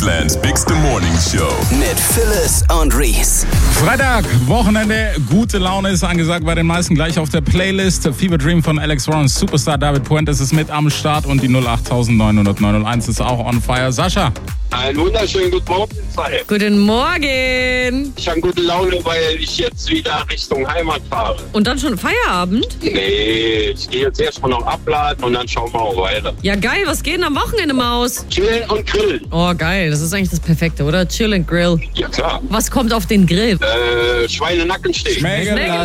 Deutschlands bigste Morning Show. Mit Phyllis und Reese. Freitag, Wochenende, gute Laune ist angesagt bei den meisten. Gleich auf der Playlist. Fever Dream von Alex Warren, Superstar David Puentes ist mit am Start und die 08900 ist auch on fire. Sascha. Einen wunderschönen guten Morgen. Guten Morgen. Ich habe gute Laune, weil ich jetzt wieder Richtung Heimat fahre. Und dann schon Feierabend? Nee, ich gehe jetzt erstmal noch abladen und dann schauen wir auch weiter. Ja geil, was geht denn am Wochenende Maus? Chillen und grillen. Oh geil, das ist eigentlich das Perfekte, oder? Chill and Grill. Ja klar. Was kommt auf den Grill? Schweinenackensteak. Schmägelein.